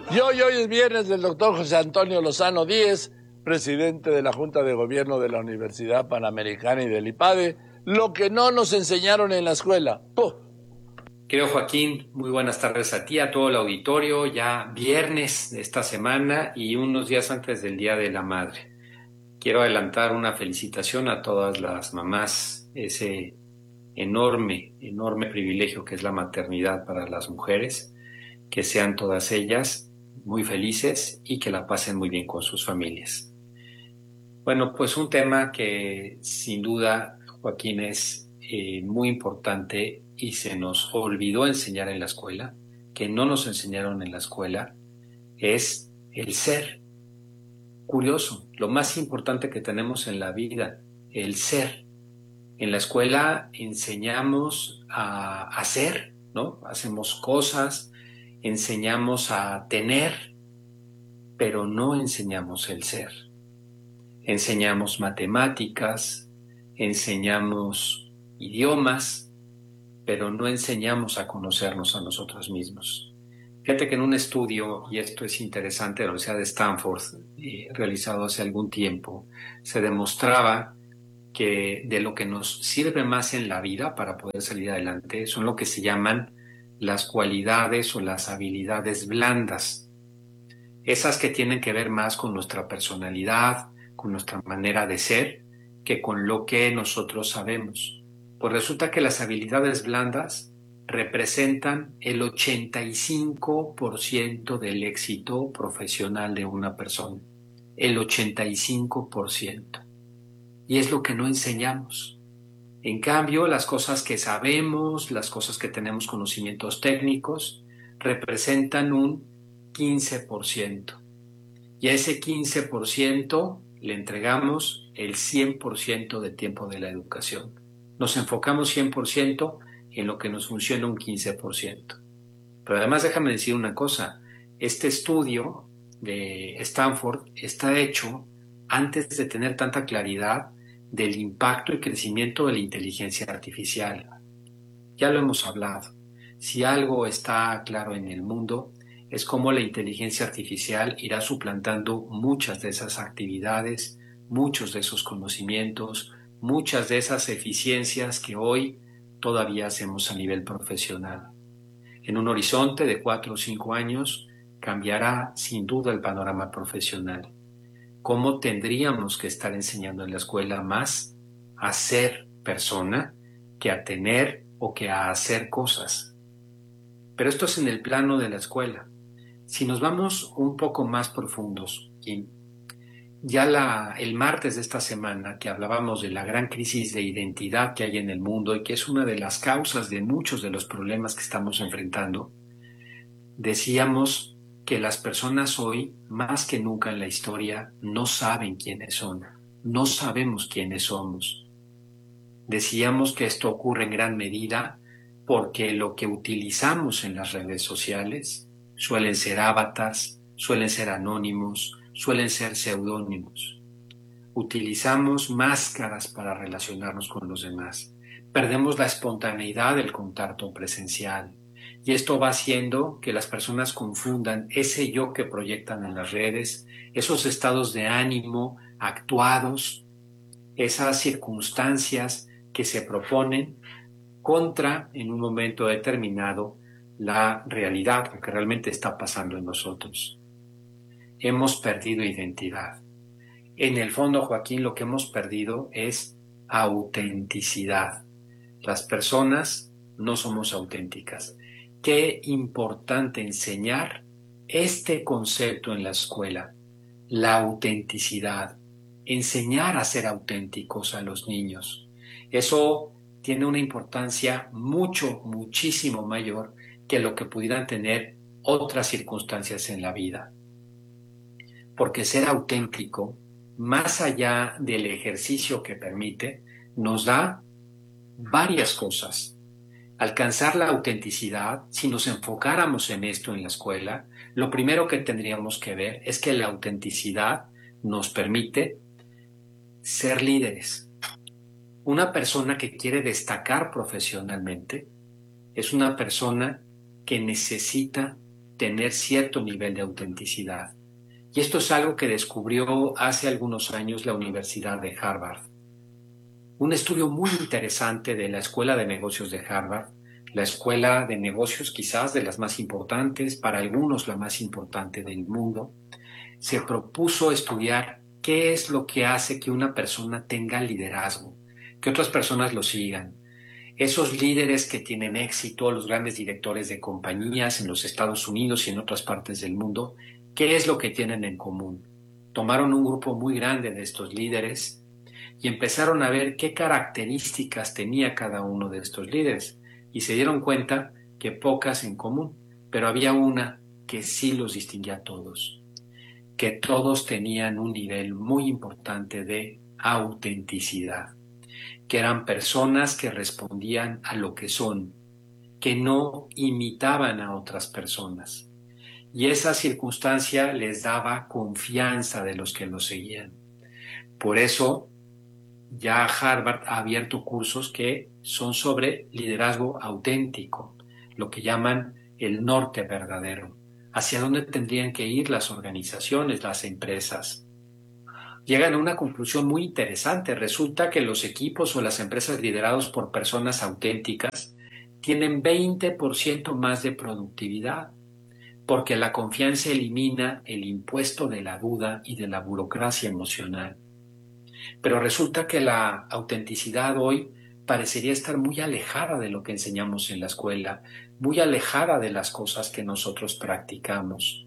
Y hoy es viernes del doctor José Antonio Lozano Díez, presidente de la Junta de Gobierno de la Universidad Panamericana y del IPADE, lo que no nos enseñaron en la escuela. ¡Puf! Querido Joaquín, muy buenas tardes a ti, a todo el auditorio, ya viernes de esta semana y unos días antes del Día de la Madre. Quiero adelantar una felicitación a todas las mamás, ese enorme, enorme privilegio que es la maternidad para las mujeres, que sean todas ellas muy felices y que la pasen muy bien con sus familias. Bueno, pues un tema que sin duda, Joaquín, es muy importante y se nos olvidó enseñar en la escuela, que no nos enseñaron en la escuela, es el ser. Curioso, lo más importante que tenemos en la vida, el ser. En la escuela enseñamos a hacer, ¿no? Hacemos cosas, enseñamos a tener, pero no enseñamos el ser. Enseñamos matemáticas, enseñamos idiomas, pero no enseñamos a conocernos a nosotros mismos. Fíjate que en un estudio, y esto es interesante, de la Universidad de Stanford, realizado hace algún tiempo, se demostraba que de lo que nos sirve más en la vida para poder salir adelante son lo que se llaman las cualidades o las habilidades blandas. Esas que tienen que ver más con nuestra personalidad, con nuestra manera de ser, que con lo que nosotros sabemos. Pues resulta que las habilidades blandas representan el 85% del éxito profesional de una persona. El 85%. Y es lo que no enseñamos. En cambio, las cosas que sabemos, las cosas que tenemos conocimientos técnicos, representan un 15%. Y a ese 15% le entregamos el 100% de tiempo de la educación. Nos enfocamos 100% en lo que nos funciona un 15%. Pero además déjame decir una cosa, este estudio de Stanford está hecho antes de tener tanta claridad del impacto y crecimiento de la inteligencia artificial. Ya lo hemos hablado. Si algo está claro en el mundo, es cómo la inteligencia artificial irá suplantando muchas de esas actividades, muchos de esos conocimientos, muchas de esas eficiencias que hoy todavía hacemos a nivel profesional. En un horizonte de 4 o 5 años cambiará sin duda el panorama profesional. ¿Cómo tendríamos que estar enseñando en la escuela más a ser persona que a tener o que a hacer cosas? Pero esto es en el plano de la escuela. Si nos vamos un poco más profundos, ya el martes de esta semana que hablábamos de la gran crisis de identidad que hay en el mundo y que es una de las causas de muchos de los problemas que estamos enfrentando, decíamos que las personas hoy, más que nunca en la historia, no saben quiénes son, no sabemos quiénes somos. Decíamos que esto ocurre en gran medida porque lo que utilizamos en las redes sociales suelen ser avatars, suelen ser anónimos, suelen ser seudónimos. Utilizamos máscaras para relacionarnos con los demás. Perdemos la espontaneidad del contacto presencial. Y esto va haciendo que las personas confundan ese yo que proyectan en las redes, esos estados de ánimo actuados, esas circunstancias que se proponen contra, en un momento determinado, la realidad, lo que realmente está pasando en nosotros. Hemos perdido identidad. En el fondo, Joaquín, lo que hemos perdido es autenticidad. Las personas no somos auténticas. Qué importante enseñar este concepto en la escuela, la autenticidad, enseñar a ser auténticos a los niños. Eso tiene una importancia muchísimo mayor que lo que pudieran tener otras circunstancias en la vida. Porque ser auténtico, más allá del ejercicio que permite, nos da varias cosas. Alcanzar la autenticidad, si nos enfocáramos en esto en la escuela, lo primero que tendríamos que ver es que la autenticidad nos permite ser líderes. Una persona que quiere destacar profesionalmente es una persona que necesita tener cierto nivel de autenticidad. Y esto es algo que descubrió hace algunos años la Universidad de Harvard. Un estudio muy interesante de la Escuela de Negocios de Harvard, la escuela de negocios quizás de las más importantes, para algunos la más importante del mundo, se propuso estudiar qué es lo que hace que una persona tenga liderazgo, que otras personas lo sigan. Esos líderes que tienen éxito, los grandes directores de compañías en los Estados Unidos y en otras partes del mundo, ¿qué es lo que tienen en común? Tomaron un grupo muy grande de estos líderes y empezaron a ver qué características tenía cada uno de estos líderes y se dieron cuenta que pocas en común, pero había una que sí los distinguía a todos, que todos tenían un nivel muy importante de autenticidad, que eran personas que respondían a lo que son, que no imitaban a otras personas. Y esa circunstancia les daba confianza de los que los seguían. Por eso, ya Harvard ha abierto cursos que son sobre liderazgo auténtico, lo que llaman el norte verdadero, hacia dónde tendrían que ir las organizaciones, las empresas. Llegan a una conclusión muy interesante. Resulta que los equipos o las empresas liderados por personas auténticas tienen 20% más de productividad, porque la confianza elimina el impuesto de la duda y de la burocracia emocional. Pero resulta que la autenticidad hoy parecería estar muy alejada de lo que enseñamos en la escuela, muy alejada de las cosas que nosotros practicamos.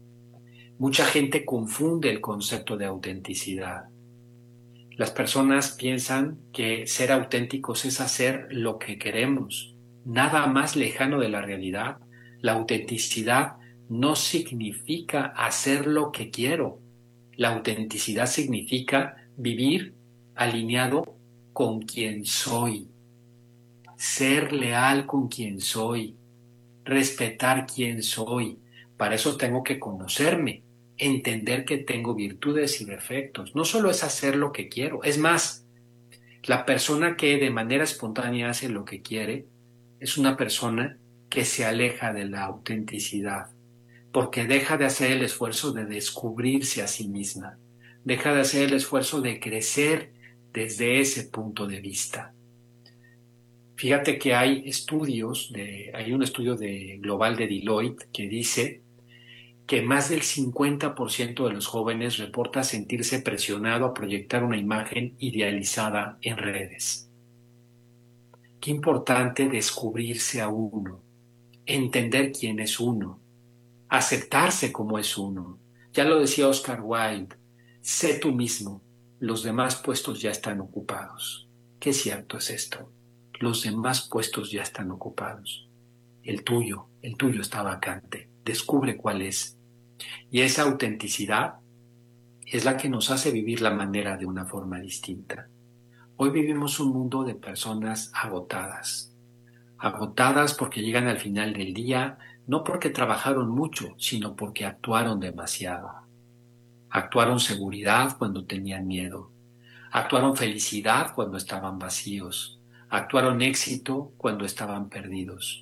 Mucha gente confunde el concepto de autenticidad. Las personas piensan que ser auténticos es hacer lo que queremos, nada más lejano de la realidad. La autenticidad no significa hacer lo que quiero. La autenticidad significa vivir alineado con quien soy, ser leal con quien soy, respetar quién soy. Para eso tengo que conocerme, entender que tengo virtudes y defectos. No solo es hacer lo que quiero, es más, la persona que de manera espontánea hace lo que quiere es una persona que se aleja de la autenticidad, porque deja de hacer el esfuerzo de descubrirse a sí misma, deja de hacer el esfuerzo de crecer desde ese punto de vista. Fíjate que hay un estudio global de Deloitte que dice que más del 50% de los jóvenes reporta sentirse presionado a proyectar una imagen idealizada en redes. Qué importante descubrirse a uno, entender quién es uno, aceptarse como es uno. Ya lo decía Oscar Wilde, sé tú mismo, los demás puestos ya están ocupados. Qué cierto es esto, los demás puestos ya están ocupados. El tuyo está vacante, descubre cuál es. Y esa autenticidad es la que nos hace vivir la manera de una forma distinta. Hoy vivimos un mundo de personas agotadas porque llegan al final del día, no porque trabajaron mucho, sino porque actuaron demasiado. Actuaron seguridad cuando tenían miedo, actuaron felicidad cuando estaban vacíos, actuaron éxito cuando estaban perdidos.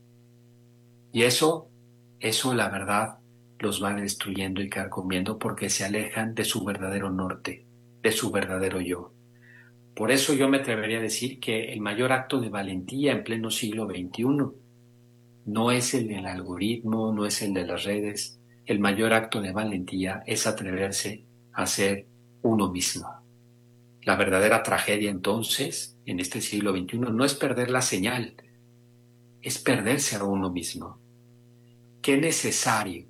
Y eso la verdad, los va destruyendo y carcomiendo porque se alejan de su verdadero norte, de su verdadero yo. Por eso yo me atrevería a decir que el mayor acto de valentía en pleno siglo XXI no es el del algoritmo, no es el de las redes. El mayor acto de valentía es atreverse a ser uno mismo. La verdadera tragedia entonces, en este siglo XXI, no es perder la señal, es perderse a uno mismo. Qué necesario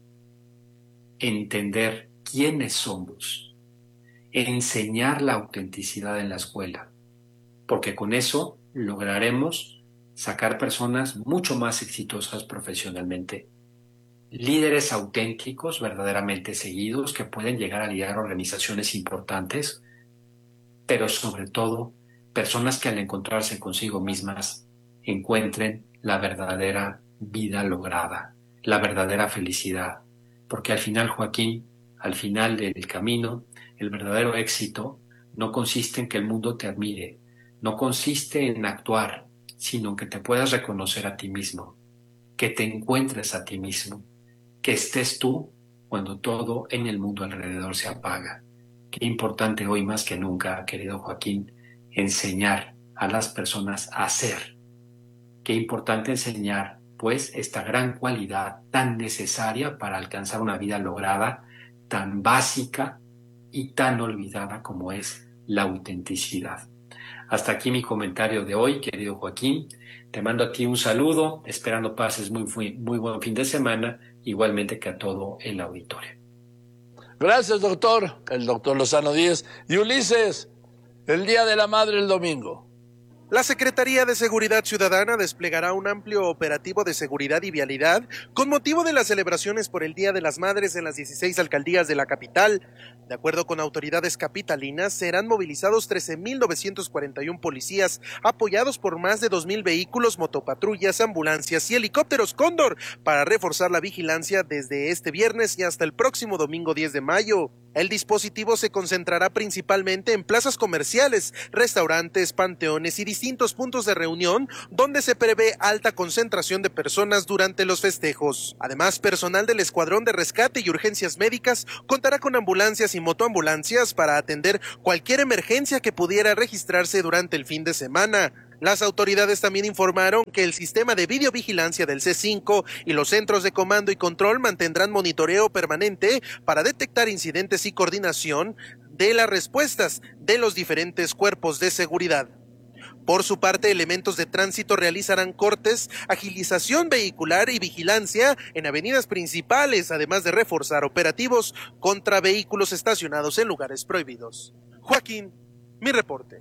entender quiénes somos, enseñar la autenticidad en la escuela, porque con eso lograremos sacar personas mucho más exitosas profesionalmente, líderes auténticos, verdaderamente seguidos, que pueden llegar a liderar organizaciones importantes, pero sobre todo personas que al encontrarse consigo mismas encuentren la verdadera vida lograda, la verdadera felicidad. Porque al final, Joaquín, al final del camino, el verdadero éxito no consiste en que el mundo te admire, no consiste en actuar, sino en que te puedas reconocer a ti mismo, que te encuentres a ti mismo, que estés tú cuando todo en el mundo alrededor se apaga. Qué importante hoy más que nunca, querido Joaquín, enseñar a las personas a ser. Qué importante enseñar, pues, esta gran cualidad tan necesaria para alcanzar una vida lograda, tan básica y tan olvidada como es la autenticidad. Hasta aquí mi comentario de hoy, querido Joaquín. Te mando a ti un saludo, esperando pases muy buen fin de semana, igualmente que a todo el auditorio. Gracias, doctor. El doctor Lozano Díez. Y Ulises, el Día de la Madre el domingo. La Secretaría de Seguridad Ciudadana desplegará un amplio operativo de seguridad y vialidad con motivo de las celebraciones por el Día de las Madres en las 16 alcaldías de la capital. De acuerdo con autoridades capitalinas, serán movilizados 13.941 policías, apoyados por más de 2.000 vehículos, motopatrullas, ambulancias y helicópteros Cóndor, para reforzar la vigilancia desde este viernes y hasta el próximo domingo 10 de mayo. El dispositivo se concentrará principalmente en plazas comerciales, restaurantes, panteones y distintos puntos de reunión donde se prevé alta concentración de personas durante los festejos. Además, personal del Escuadrón de Rescate y Urgencias Médicas contará con ambulancias y motoambulancias para atender cualquier emergencia que pudiera registrarse durante el fin de semana. Las autoridades también informaron que el sistema de videovigilancia del C5 y los centros de comando y control mantendrán monitoreo permanente para detectar incidentes y coordinación de las respuestas de los diferentes cuerpos de seguridad. Por su parte, elementos de tránsito realizarán cortes, agilización vehicular y vigilancia en avenidas principales, además de reforzar operativos contra vehículos estacionados en lugares prohibidos. Joaquín, mi reporte.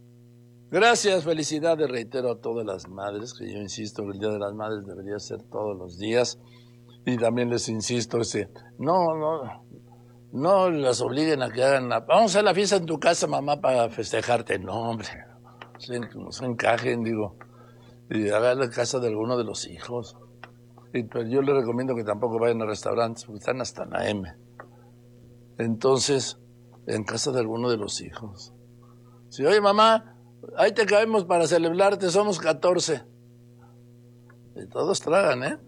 Gracias, felicidades, reitero a todas las madres, que yo insisto que el Día de las Madres debería ser todos los días. Y también les insisto, no las obliguen a que hagan vamos a hacer la fiesta en tu casa, mamá, para festejarte. No, hombre, no se encajen, y hagan la casa de alguno de los hijos. Pero yo les recomiendo que tampoco vayan a restaurantes, porque están hasta en la M. Entonces, en casa de alguno de los hijos. Si, oye, mamá, ahí te cabemos para celebrarte, somos 14. Y todos tragan, ¿eh?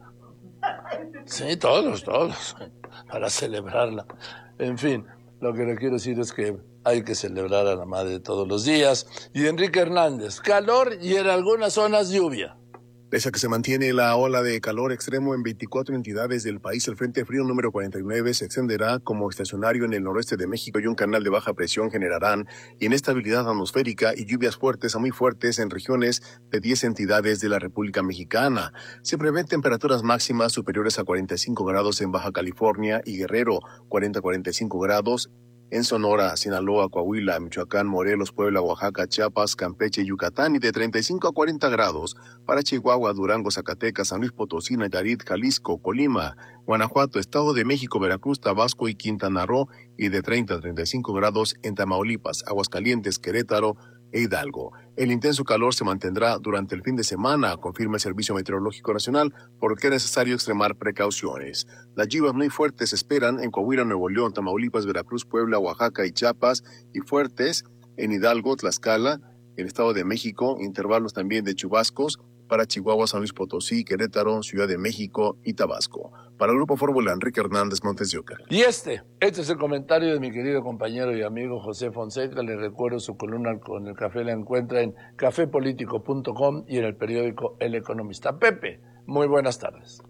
Sí, todos, para celebrarla. En fin, lo que le quiero decir es que hay que celebrar a la madre todos los días. Y Enrique Hernández, calor y en algunas zonas lluvia. Pese a que se mantiene la ola de calor extremo en 24 entidades del país, el Frente Frío número 49 se extenderá como estacionario en el noroeste de México y un canal de baja presión generarán inestabilidad atmosférica y lluvias fuertes a muy fuertes en regiones de 10 entidades de la República Mexicana. Se prevén temperaturas máximas superiores a 45 grados en Baja California y Guerrero, 40-45 grados en Sonora, Sinaloa, Coahuila, Michoacán, Morelos, Puebla, Oaxaca, Chiapas, Campeche y Yucatán, y de 35 a 40 grados para Chihuahua, Durango, Zacatecas, San Luis Potosí, Nayarit, Jalisco, Colima, Guanajuato, Estado de México, Veracruz, Tabasco y Quintana Roo, y de 30 a 35 grados en Tamaulipas, Aguascalientes, Querétaro e Hidalgo. El intenso calor se mantendrá durante el fin de semana, confirma el Servicio Meteorológico Nacional, por lo que es necesario extremar precauciones. Las lluvias muy fuertes se esperan en Coahuila, Nuevo León, Tamaulipas, Veracruz, Puebla, Oaxaca y Chiapas, y fuertes en Hidalgo, Tlaxcala, el Estado de México, intervalos también de chubascos para Chihuahua, San Luis Potosí, Querétaro, Ciudad de México y Tabasco. Para el Grupo Fórmula, Enrique Hernández, Montes de Oca. Y este es el comentario de mi querido compañero y amigo José Fonseca. Le recuerdo su columna con el café, la encuentra en cafepolitico.com y en el periódico El Economista. Pepe, muy buenas tardes.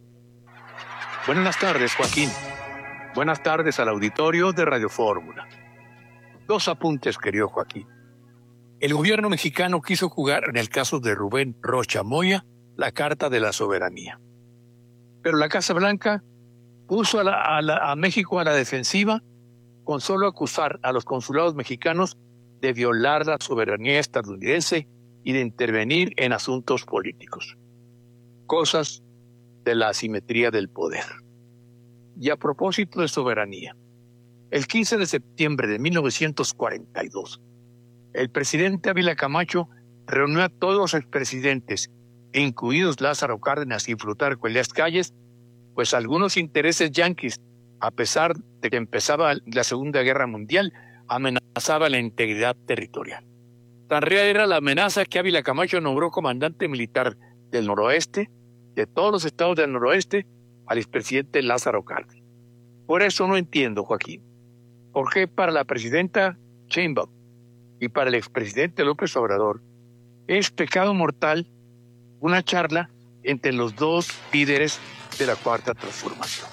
Buenas tardes, Joaquín. Buenas tardes al auditorio de Radio Fórmula. Dos apuntes, querido Joaquín. El gobierno mexicano quiso jugar, en el caso de Rubén Rocha Moya, la carta de la soberanía. Pero la Casa Blanca puso a México a la defensiva con solo acusar a los consulados mexicanos de violar la soberanía estadounidense y de intervenir en asuntos políticos. Cosas de la asimetría del poder. Y a propósito de soberanía, el 15 de septiembre de 1942, el presidente Ávila Camacho reunió a todos los expresidentes, incluidos Lázaro Cárdenas y Plutarco Elías Calles, pues algunos intereses yanquis, a pesar de que empezaba la Segunda Guerra Mundial, amenazaban la integridad territorial. Tan real era la amenaza que Ávila Camacho nombró comandante militar del noroeste, de todos los estados del noroeste, al expresidente Lázaro Cárdenas. Por eso no entiendo, Joaquín, por qué para la presidenta Sheinbaum y para el expresidente López Obrador es pecado mortal una charla entre los dos líderes de la Cuarta Transformación.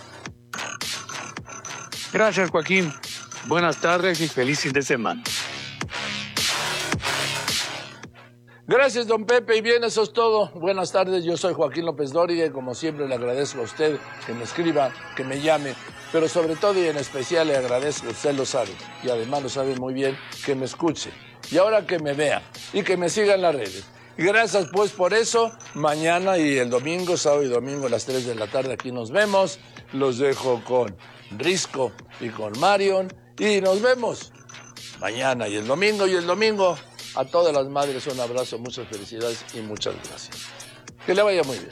Gracias, Joaquín. Buenas tardes y feliz fin de semana. Gracias, don Pepe, y bien, eso es todo. Buenas tardes, yo soy Joaquín López Dóriga y como siempre le agradezco a usted que me escriba, que me llame, pero sobre todo y en especial le agradezco, usted lo sabe, y además lo sabe muy bien, que me escuche, y ahora que me vea, y que me siga en las redes. Y gracias pues por eso, mañana y el domingo, sábado y domingo a las 3 de la tarde aquí nos vemos, los dejo con Risco y con Marion, y nos vemos mañana y el domingo. A todas las madres un abrazo, muchas felicidades y muchas gracias. Que le vaya muy bien.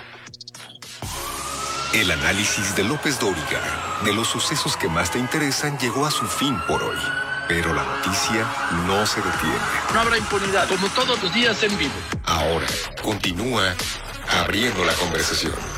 El análisis de López Dóriga de los sucesos que más te interesan llegó a su fin por hoy. Pero la noticia no se detiene. No habrá impunidad, como todos los días en vivo. Ahora continúa abriendo la conversación.